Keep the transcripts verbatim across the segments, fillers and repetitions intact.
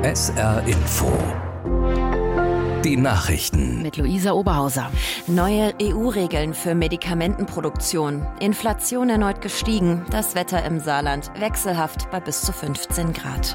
S R Info. Die Nachrichten mit Luisa Oberhauser. Neue E U-Regeln für Medikamentenproduktion. Inflation erneut gestiegen. Das Wetter im Saarland wechselhaft bei bis zu fünfzehn Grad.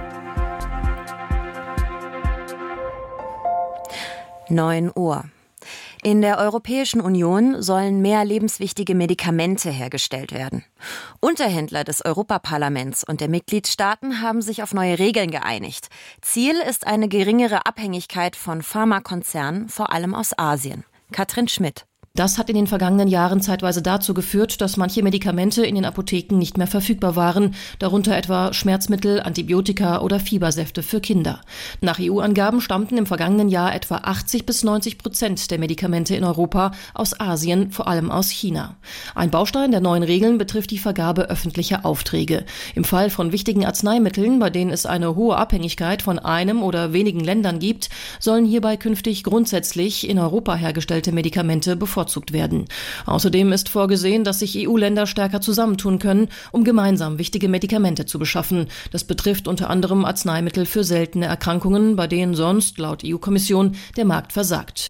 neun Uhr. In der Europäischen Union sollen mehr lebenswichtige Medikamente hergestellt werden. Unterhändler des Europaparlaments und der Mitgliedstaaten haben sich auf neue Regeln geeinigt. Ziel ist eine geringere Abhängigkeit von Pharmakonzernen, vor allem aus Asien. Katrin Schmidt. Das hat in den vergangenen Jahren zeitweise dazu geführt, dass manche Medikamente in den Apotheken nicht mehr verfügbar waren, darunter etwa Schmerzmittel, Antibiotika oder Fiebersäfte für Kinder. Nach E U-Angaben stammten im vergangenen Jahr etwa achtzig bis neunzig Prozent der Medikamente in Europa aus Asien, vor allem aus China. Ein Baustein der neuen Regeln betrifft die Vergabe öffentlicher Aufträge. Im Fall von wichtigen Arzneimitteln, bei denen es eine hohe Abhängigkeit von einem oder wenigen Ländern gibt, sollen hierbei künftig grundsätzlich in Europa hergestellte Medikamente bevorzugt werden. Außerdem ist vorgesehen, dass sich E U-Länder stärker zusammentun können, um gemeinsam wichtige Medikamente zu beschaffen. Das betrifft unter anderem Arzneimittel für seltene Erkrankungen, bei denen sonst, laut E U-Kommission, der Markt versagt.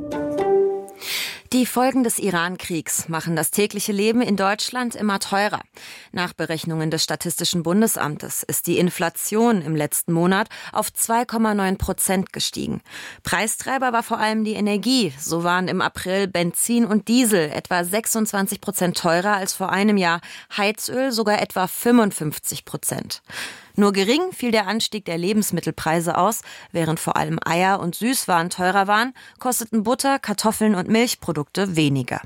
Die Folgen des Iran-Kriegs machen das tägliche Leben in Deutschland immer teurer. Nach Berechnungen des Statistischen Bundesamtes ist die Inflation im letzten Monat auf zwei Komma neun Prozent gestiegen. Preistreiber war vor allem die Energie. So waren im April Benzin und Diesel etwa sechsundzwanzig Prozent teurer als vor einem Jahr, Heizöl sogar etwa fünfundfünfzig Prozent. Nur gering fiel der Anstieg der Lebensmittelpreise aus. Während vor allem Eier und Süßwaren teurer waren, kosteten Butter, Kartoffeln und Milchprodukte weniger.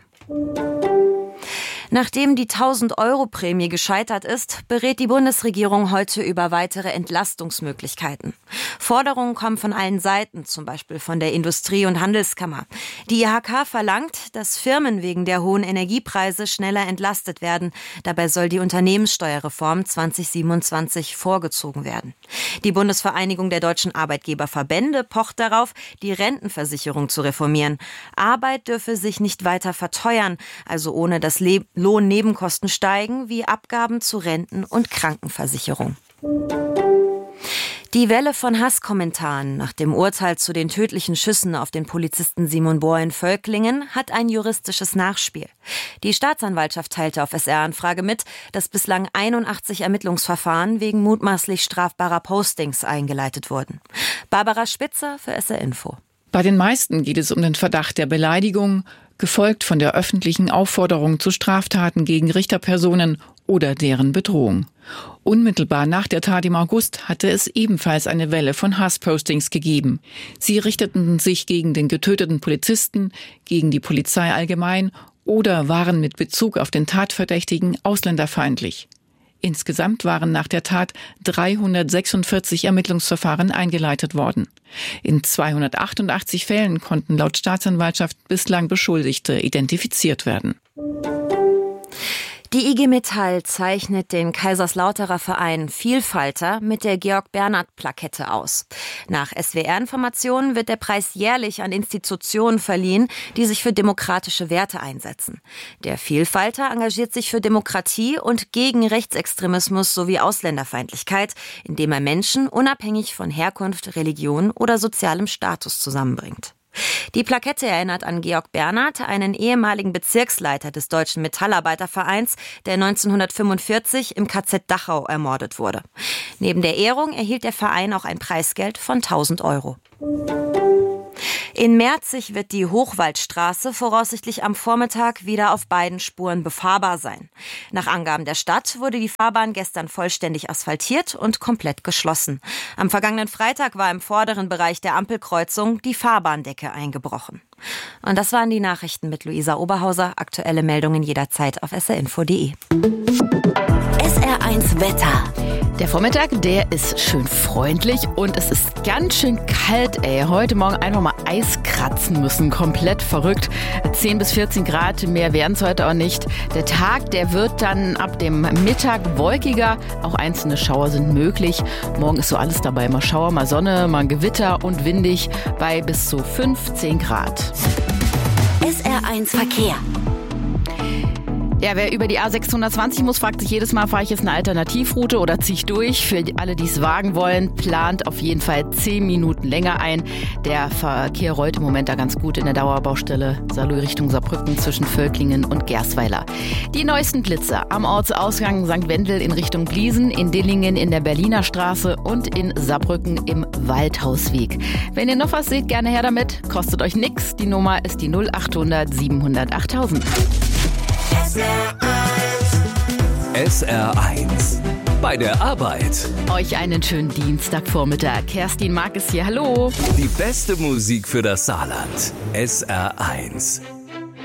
Nachdem die tausend-Euro-Prämie gescheitert ist, berät die Bundesregierung heute über weitere Entlastungsmöglichkeiten. Forderungen kommen von allen Seiten, zum Beispiel von der Industrie- und Handelskammer. Die I H K verlangt, dass Firmen wegen der hohen Energiepreise schneller entlastet werden. Dabei soll die Unternehmenssteuerreform zwanzig siebenundzwanzig vorgezogen werden. Die Bundesvereinigung der deutschen Arbeitgeberverbände pocht darauf, die Rentenversicherung zu reformieren. Arbeit dürfe sich nicht weiter verteuern, also ohne dass Le- Lohnnebenkosten steigen, wie Abgaben zu Renten- und Krankenversicherung. Die Welle von Hasskommentaren nach dem Urteil zu den tödlichen Schüssen auf den Polizisten Simon Bohr in Völklingen hat ein juristisches Nachspiel. Die Staatsanwaltschaft teilte auf S R-Anfrage mit, dass bislang einundachtzig Ermittlungsverfahren wegen mutmaßlich strafbarer Postings eingeleitet wurden. Barbara Spitzer für S R Info. Bei den meisten geht es um den Verdacht der Beleidigung, gefolgt von der öffentlichen Aufforderung zu Straftaten gegen Richterpersonen oder deren Bedrohung. Unmittelbar nach der Tat im August hatte es ebenfalls eine Welle von Hasspostings gegeben. Sie richteten sich gegen den getöteten Polizisten, gegen die Polizei allgemein oder waren mit Bezug auf den Tatverdächtigen ausländerfeindlich. Insgesamt waren nach der Tat dreihundertsechsundvierzig Ermittlungsverfahren eingeleitet worden. In zweihundertachtundachtzig Fällen konnten laut Staatsanwaltschaft bislang Beschuldigte identifiziert werden. Die I G Metall zeichnet den Kaiserslauterer Verein Vielfalter mit der Georg-Bernhard-Plakette aus. Nach S W R-Informationen wird der Preis jährlich an Institutionen verliehen, die sich für demokratische Werte einsetzen. Der Vielfalter engagiert sich für Demokratie und gegen Rechtsextremismus sowie Ausländerfeindlichkeit, indem er Menschen unabhängig von Herkunft, Religion oder sozialem Status zusammenbringt. Die Plakette erinnert an Georg Bernhard, einen ehemaligen Bezirksleiter des Deutschen Metallarbeitervereins, der neunzehnhundertfünfundvierzig im K Z Dachau ermordet wurde. Neben der Ehrung erhielt der Verein auch ein Preisgeld von tausend Euro. In Merzig wird die Hochwaldstraße voraussichtlich am Vormittag wieder auf beiden Spuren befahrbar sein. Nach Angaben der Stadt wurde die Fahrbahn gestern vollständig asphaltiert und komplett geschlossen. Am vergangenen Freitag war im vorderen Bereich der Ampelkreuzung die Fahrbahndecke eingebrochen. Und das waren die Nachrichten mit Luisa Oberhauser. Aktuelle Meldungen jederzeit auf s r info punkt d e. S R eins Wetter. Der Vormittag, der ist schön freundlich und es ist ganz schön kalt, ey. Heute Morgen einfach mal Eis kratzen müssen. Komplett verrückt. zehn bis vierzehn Grad, mehr werden es heute auch nicht. Der Tag, der wird dann ab dem Mittag wolkiger. Auch einzelne Schauer sind möglich. Morgen ist so alles dabei. Mal Schauer, mal Sonne, mal Gewitter und windig bei bis zu fünfzehn Grad. S R eins Verkehr. Ja, wer über die A sechshundertzwanzig muss, fragt sich jedes Mal, fahre ich jetzt eine Alternativroute oder ziehe ich durch? Für alle, die es wagen wollen, plant auf jeden Fall zehn Minuten länger ein. Der Verkehr rollt im Moment da ganz gut in der Dauerbaustelle Saarlouis Richtung Saarbrücken zwischen Völklingen und Gersweiler. Die neuesten Blitzer am Ortsausgang Sankt Wendel in Richtung Bliesen, in Dillingen in der Berliner Straße und in Saarbrücken im Waldhausweg. Wenn ihr noch was seht, gerne her damit. Kostet euch nix. Die Nummer ist die null achthundert siebenhundert achttausend. S R eins. Bei der Arbeit. Euch einen schönen Dienstagvormittag. Kerstin Mark ist hier. Hallo. Die beste Musik für das Saarland. S R eins.